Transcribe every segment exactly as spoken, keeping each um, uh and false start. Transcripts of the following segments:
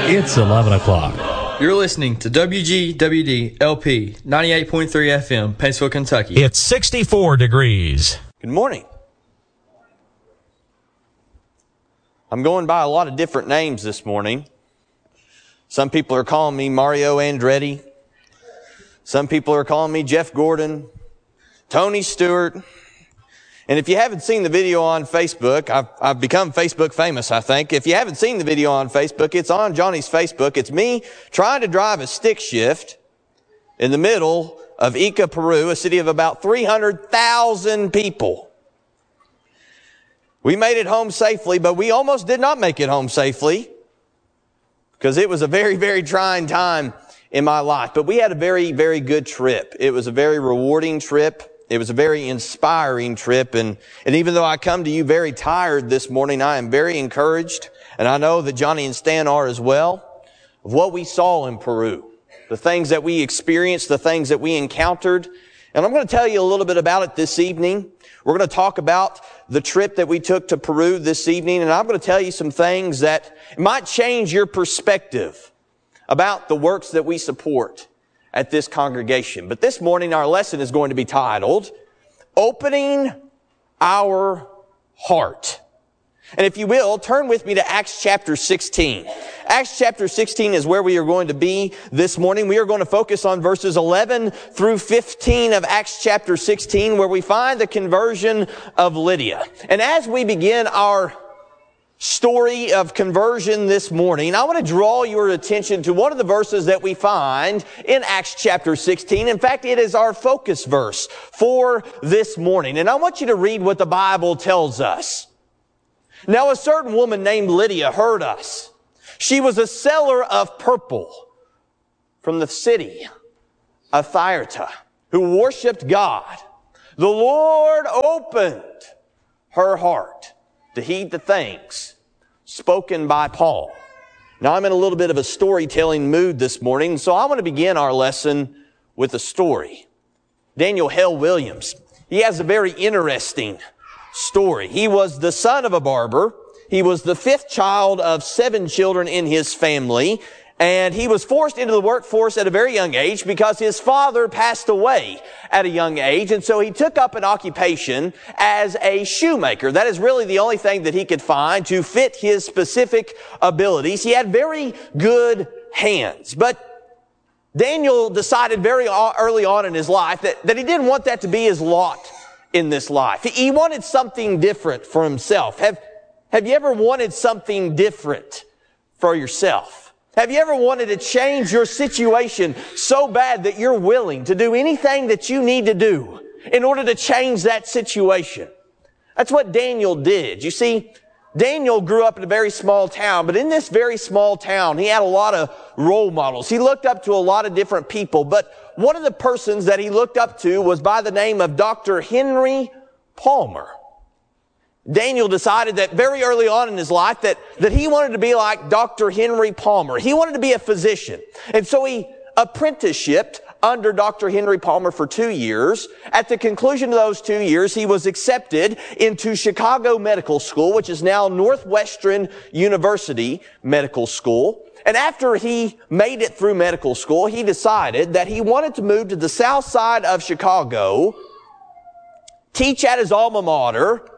It's eleven o'clock. You're listening to W G W D L P ninety-eight point three F M, Paintsville, Kentucky. It's sixty-four degrees. Good morning. I'm going by a lot of different names this morning. Some people are calling me Mario Andretti. Some people are calling me Jeff Gordon, Tony Stewart. And if you haven't seen the video on Facebook, I've, I've become Facebook famous, I think. If you haven't seen the video on Facebook, it's on Johnny's Facebook. It's me trying to drive a stick shift in the middle of Ica, Peru, a city of about three hundred thousand people. We made it home safely, but we almost did not make it home safely because it was a very, very trying time in my life. But we had a very, very good trip. It was a very rewarding trip. It was a very inspiring trip, and, and even though I come to you very tired this morning, I am very encouraged, and I know that Johnny and Stan are as well, of what we saw in Peru, the things that we experienced, the things that we encountered. And I'm going to tell you a little bit about it this evening. We're going to talk about the trip that we took to Peru this evening, and I'm going to tell you some things that might change your perspective about the works that we support at this congregation. But this morning our lesson is going to be titled, Opening Our Heart. And if you will, turn with me to Acts chapter sixteen. Acts chapter sixteen is where we are going to be this morning. We are going to focus on verses eleven through fifteen of Acts chapter sixteen, where we find the conversion of Lydia. And as we begin our story of conversion this morning, I want to draw your attention to one of the verses that we find in Acts chapter sixteen. In fact, it is our focus verse for this morning. And I want you to read what the Bible tells us. Now, a certain woman named Lydia heard us. She was a seller of purple from the city of Thyatira, who worshiped God. The Lord opened her heart to heed the things spoken by Paul. Now, I'm in a little bit of a storytelling mood this morning, so I want to begin our lesson with a story. Daniel Hale Williams, he has a very interesting story. He was the son of a barber. He was the fifth child of seven children in his family. And he was forced into the workforce at a very young age because his father passed away at a young age. And so he took up an occupation as a shoemaker. That is really the only thing that he could find to fit his specific abilities. He had very good hands. But Daniel decided very early on in his life that, that he didn't want that to be his lot in this life. He wanted something different for himself. Have, have you ever wanted something different for yourself? Have you ever wanted to change your situation so bad that you're willing to do anything that you need to do in order to change that situation? That's what Daniel did. You see, Daniel grew up in a very small town, but in this very small town, he had a lot of role models. He looked up to a lot of different people, but one of the persons that he looked up to was by the name of Doctor Henry Palmer. Daniel decided that very early on in his life that, that he wanted to be like Doctor Henry Palmer. He wanted to be a physician. And so he apprenticeshiped under Doctor Henry Palmer for two years. At the conclusion of those two years, he was accepted into Chicago Medical School, which is now Northwestern University Medical School. And after he made it through medical school, he decided that he wanted to move to the south side of Chicago, teach at his alma mater,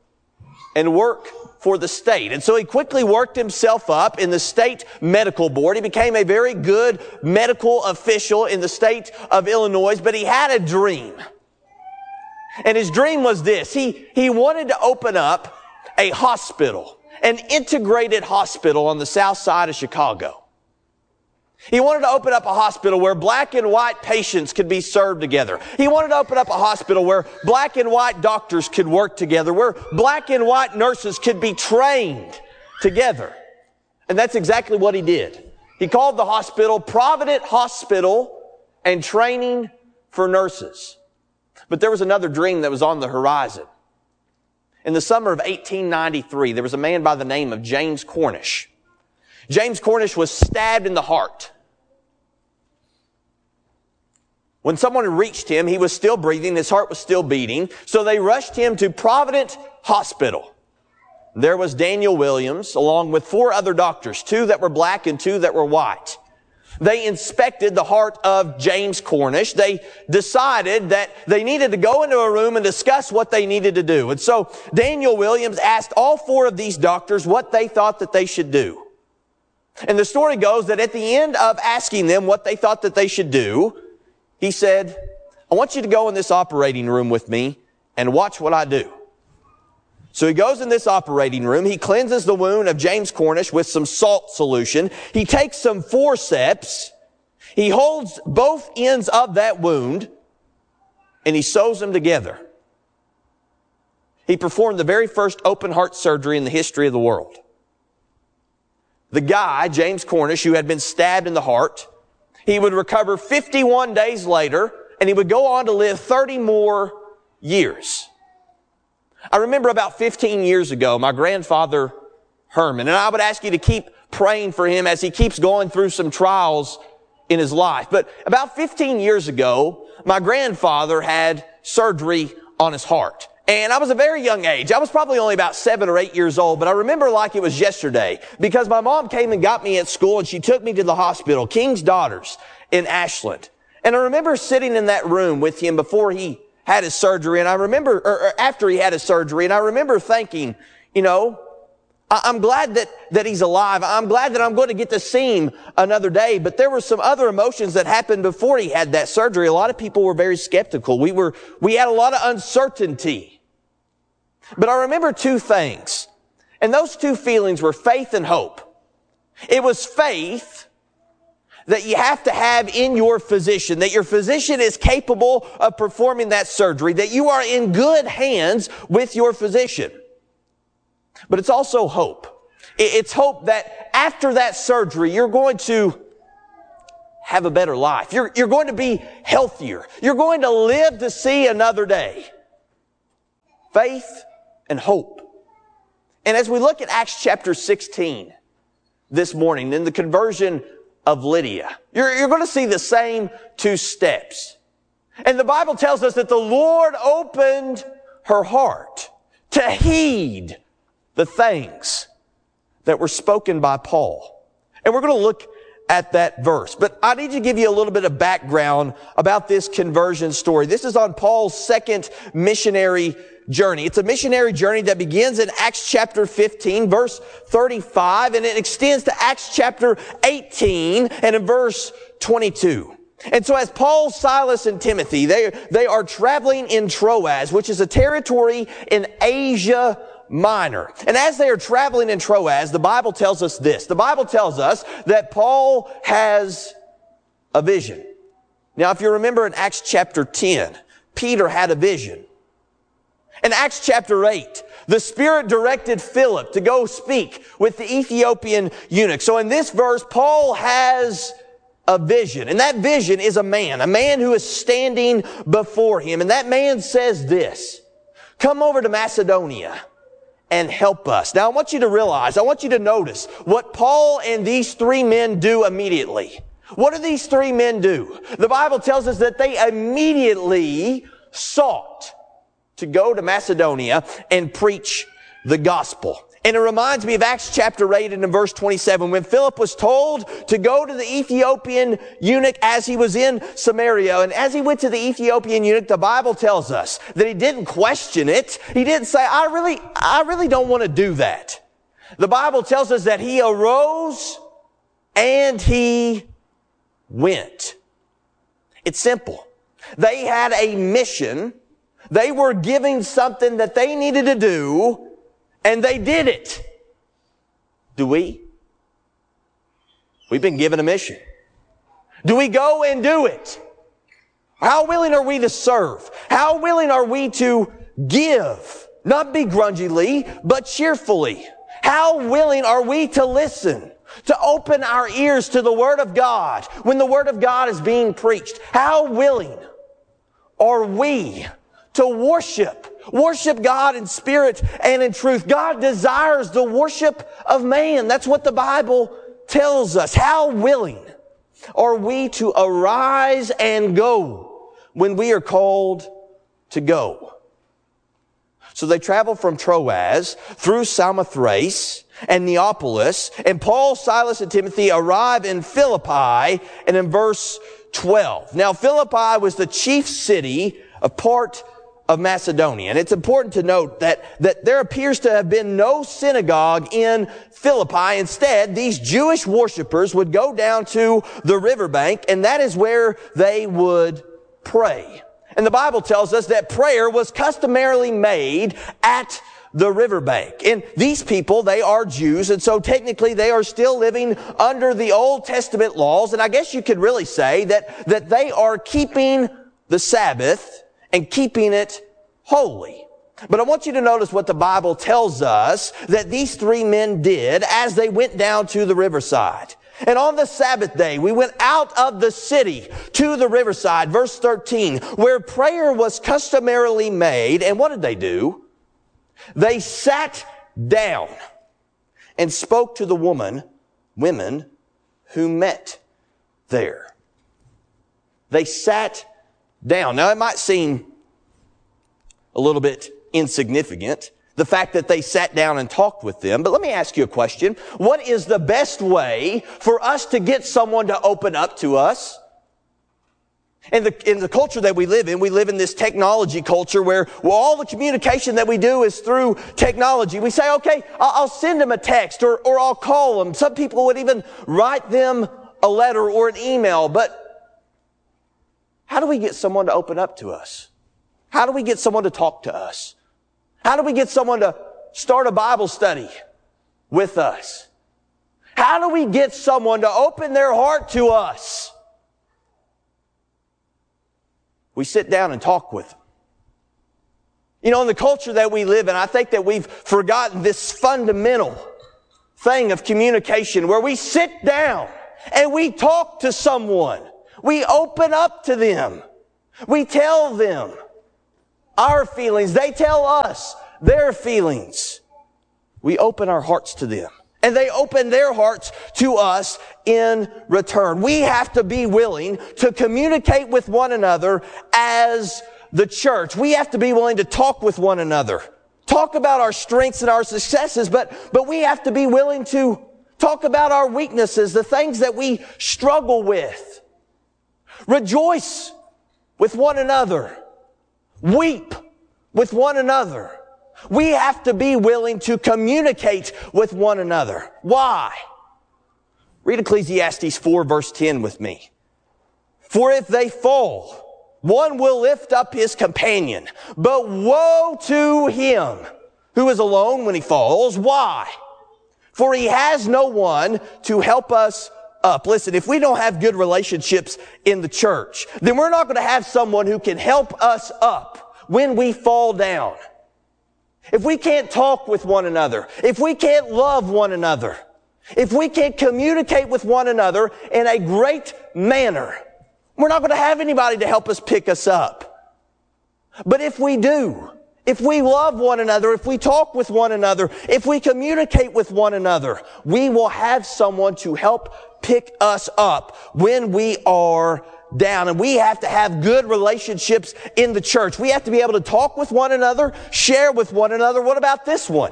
and work for the state. And so he quickly worked himself up in the state medical board. He became a very good medical official in the state of Illinois, but he had a dream. And his dream was this. He, he wanted to open up a hospital, an integrated hospital on the south side of Chicago. He wanted to open up a hospital where black and white patients could be served together. He wanted to open up a hospital where black and white doctors could work together, where black and white nurses could be trained together. And that's exactly what he did. He called the hospital Provident Hospital and Training for Nurses. But there was another dream that was on the horizon. In the summer of eighteen ninety-three, there was a man by the name of James Cornish. James Cornish was stabbed in the heart. When someone reached him, he was still breathing, his heart was still beating, so they rushed him to Provident Hospital. there was Daniel Williams, along with four other doctors, two that were black and two that were white. They inspected the heart of James Cornish. They decided that they needed to go into a room and discuss what they needed to do. And so Daniel Williams asked all four of these doctors what they thought that they should do. And the story goes that at the end of asking them what they thought that they should do, he said, I want you to go in this operating room with me and watch what I do. So he goes in this operating room. He cleanses the wound of James Cornish with some salt solution. He takes some forceps. He holds both ends of that wound and he sews them together. He performed the very first open heart surgery in the history of the world. The guy, James Cornish, who had been stabbed in the heart, he would recover fifty-one days later and he would go on to live thirty more years. I remember about fifteen years ago, my grandfather, Herman, and I would ask you to keep praying for him as he keeps going through some trials in his life. But about fifteen years ago, my grandfather had surgery on his heart. And I was a very young age. I was probably only about seven or eight years old, but I remember like it was yesterday because my mom came and got me at school and she took me to the hospital, King's Daughters in Ashland. And I remember sitting in that room with him before he had his surgery, and I remember, or, or after he had his surgery, and I remember thinking, you know, I, I'm glad that, that he's alive. I'm glad that I'm going to get to see him another day. But there were some other emotions that happened before he had that surgery. A lot of people were very skeptical. We were, we had a lot of uncertainty. But I remember two things, and those two feelings were faith and hope. It was faith that you have to have in your physician, that your physician is capable of performing that surgery, that you are in good hands with your physician. But it's also hope. It's hope that after that surgery, you're going to have a better life. You're, you're going to be healthier. You're going to live to see another day. Faith and hope. And as we look at Acts chapter sixteen this morning, in the conversion of Lydia, you're, you're going to see the same two steps. And the Bible tells us that the Lord opened her heart to heed the things that were spoken by Paul. And we're going to look at that verse. But I need to give you a little bit of background about this conversion story. This is on Paul's second missionary journey. It's a missionary journey that begins in Acts chapter fifteen, verse thirty-five, and it extends to Acts chapter eighteen and in verse twenty-two. And so as Paul, Silas, and Timothy, they, they are traveling in Troas, which is a territory in Asia Minor. And as they are traveling in Troas, the Bible tells us this. The Bible tells us that Paul has a vision. Now, if you remember in Acts chapter ten, Peter had a vision. In Acts chapter eight, the Spirit directed Philip to go speak with the Ethiopian eunuch. So in this verse, Paul has a vision. And that vision is a man, a man who is standing before him. And that man says this, come over to Macedonia and help us. Now I want you to realize, I want you to notice what Paul and these three men do immediately. What do these three men do? The Bible tells us that they immediately sought to go to Macedonia and preach the gospel. And it reminds me of Acts chapter eight and in verse twenty-seven, when Philip was told to go to the Ethiopian eunuch as he was in Samaria. And as he went to the Ethiopian eunuch, the Bible tells us that he didn't question it. He didn't say, I really, I really don't want to do that. The Bible tells us that he arose and he went. It's simple. They had a mission. They were giving something that they needed to do, and they did it. Do we? We've been given a mission. Do we go and do it? How willing are we to serve? How willing are we to give? Not begrudgingly, but cheerfully. How willing are we to listen? To open our ears to the Word of God when the Word of God is being preached? How willing are we to worship? Worship God in spirit and in truth. God desires the worship of man. That's what the Bible tells us. How willing are we to arise and go when we are called to go? So they traveled from Troas through Samothrace and Neapolis, and Paul, Silas, and Timothy arrive in Philippi, and in verse twelve. Now, Philippi was the chief city of part of Macedonia. And it's important to note that, that there appears to have been no synagogue in Philippi. Instead, these Jewish worshipers would go down to the riverbank, and that is where they would pray. And the Bible tells us that prayer was customarily made at the riverbank. And these people, they are Jews, and so technically they are still living under the Old Testament laws. And I guess you could really say that, that they are keeping the Sabbath and keeping it holy. But I want you to notice what the Bible tells us that these three men did as they went down to the riverside. And on the Sabbath day, we went out of the city to the riverside, verse thirteen, where prayer was customarily made. And what did they do? They sat down and spoke to the woman, women who met there. They sat down. Now, it might seem a little bit insignificant, the fact that they sat down and talked with them. But let me ask you a question. What is the best way for us to get someone to open up to us? In the, in the culture that we live in, we live in this technology culture where well, all the communication that we do is through technology. We say, okay, I'll, I'll send them a text or, or I'll call them. Some people would even write them a letter or an email. But how do we get someone to open up to us? How do we get someone to talk to us? How do we get someone to start a Bible study with us? How do we get someone to open their heart to us? We sit down and talk with them. You know, in the culture that we live in, I think that we've forgotten this fundamental thing of communication where we sit down and we talk to someone. We open up to them. We tell them our feelings. They tell us their feelings. We open our hearts to them. And they open their hearts to us in return. We have to be willing to communicate with one another as the church. We have to be willing to talk with one another. Talk about our strengths and our successes, but, but we have to be willing to talk about our weaknesses, the things that we struggle with. Rejoice with one another. Weep with one another. We have to be willing to communicate with one another. Why? Read Ecclesiastes four verse ten with me. For if they fall, one will lift up his companion. But woe to him who is alone when he falls. Why? For he has no one to help us up. Listen, if we don't have good relationships in the church, then we're not going to have someone who can help us up when we fall down. If we can't talk with one another, if we can't love one another, if we can't communicate with one another in a great manner, we're not going to have anybody to help us pick us up. But if we do, if we love one another, if we talk with one another, if we communicate with one another, we will have someone to help pick us up when we are down. And we have to have good relationships in the church. We have to be able to talk with one another, share with one another. What about this one?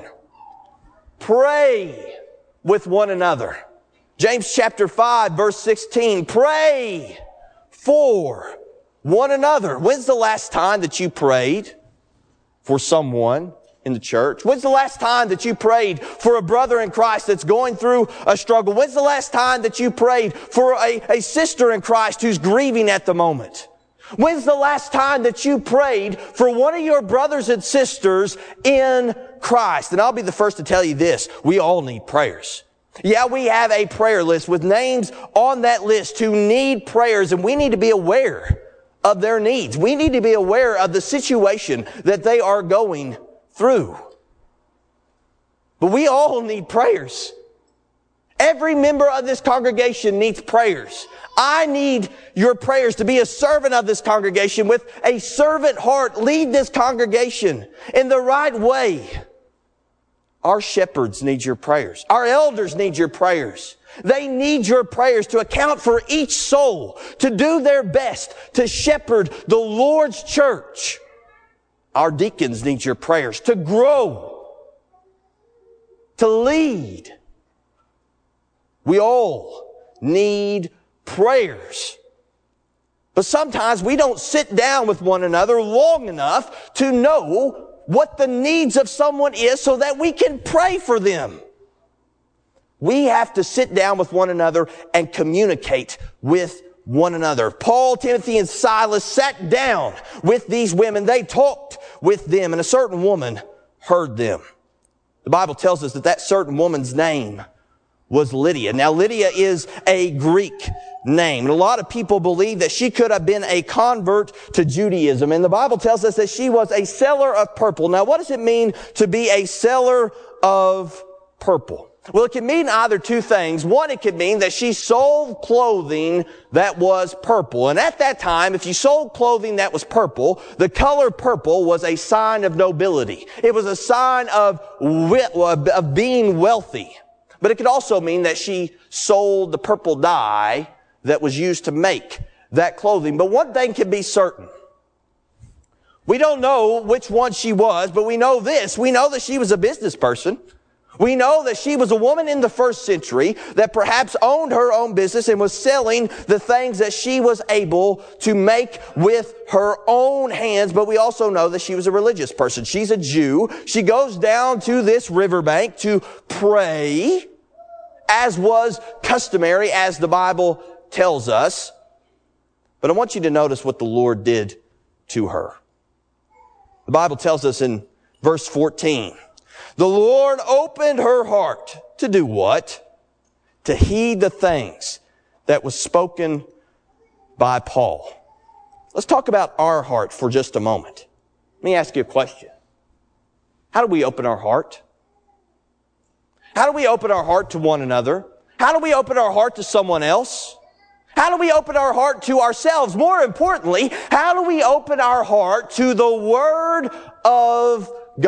Pray with one another. James chapter five verse sixteen. Pray for one another. When's the last time that you prayed for someone in the church? When's the last time that you prayed for a brother in Christ that's going through a struggle? When's the last time that you prayed for a, a sister in Christ who's grieving at the moment? When's the last time that you prayed for one of your brothers and sisters in Christ? And I'll be the first to tell you this. We all need prayers. Yeah, we have a prayer list with names on that list who need prayers, and we need to be aware of their needs. We need to be aware of the situation that they are going through. But we all need prayers. Every member of this congregation needs prayers. I need your prayers to be a servant of this congregation with a servant heart. Lead this congregation in the right way. Our shepherds need your prayers. Our elders need your prayers. They need your prayers to account for each soul, to do their best to shepherd the Lord's church Our deacons need your prayers to grow, to lead. We all need prayers. But sometimes we don't sit down with one another long enough to know what the needs of someone is so that we can pray for them. We have to sit down with one another and communicate with one another. Paul, Timothy, and Silas sat down with these women. They talked with them, and a certain woman heard them. The Bible tells us that that certain woman's name was Lydia. Now, Lydia is a Greek name, and a lot of people believe that she could have been a convert to Judaism. And the Bible tells us that she was a seller of purple. Now, what does it mean to be a seller of purple? Well, it can mean either two things. One, it could mean that she sold clothing that was purple. And at that time, if you sold clothing that was purple, the color purple was a sign of nobility. It was a sign of, of being wealthy. But it could also mean that she sold the purple dye that was used to make that clothing. But one thing can be certain. We don't know which one she was, but we know this. We know that she was a business person. We know that she was a woman in the first century that perhaps owned her own business and was selling the things that she was able to make with her own hands. But we also know that she was a religious person. She's a Jew. She goes down to this riverbank to pray, as was customary, as the Bible tells us. But I want you to notice what the Lord did to her. The Bible tells us in verse fourteen, the Lord opened her heart to do what? To heed the things that was spoken by Paul. Let's talk about our heart for just a moment. Let me ask you a question. How do we open our heart? How do we open our heart to one another? How do we open our heart to someone else? How do we open our heart to ourselves? More importantly, how do we open our heart to the Word of